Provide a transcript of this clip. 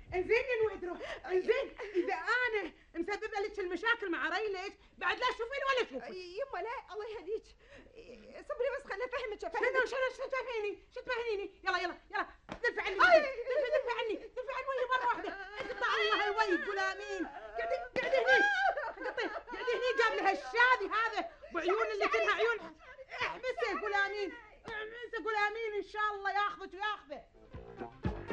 انزين يا نويدرو، انزين اذا انا مسببه لك المشاكل مع ريلك بعد لا تشوفين ولا تشوفين. يما لا الله يهديك، صبري بس خليني افهمك شنو تفهميني؟ يلا دفع عني، دفع عني وجهي مره واحده. قطع الله الوجه، قول امين. قعدي هني جاب لها الشاذي هذا بعيون اللي كلها عيون. احبسه قول امين، قول امين ان شاء الله ياخذك وياخذه.